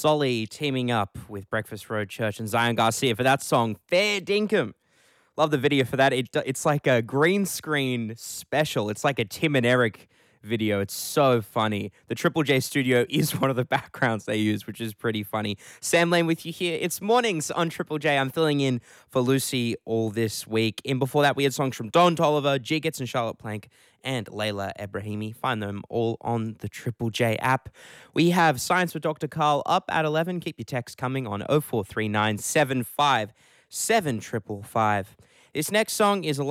Solly teaming up with Breakfast Road Church and Zion Garcia for that song, Fair Dinkum. Love the video for that. It's like a green screen special. It's like a Tim and Eric video. It's so funny. The Triple J studio is one of the backgrounds they use, which is pretty funny. Sam Lane with you here. It's mornings on Triple J. I'm filling in for Lucy all this week. And before that, we had songs from Don Tolliver, G Gets and Charlotte Plank, and Layla Ebrahimi. Find them all on the Triple J app. We have Science with Dr. Carl up at 11. Keep your texts coming on 0439 75 7555. This next song is a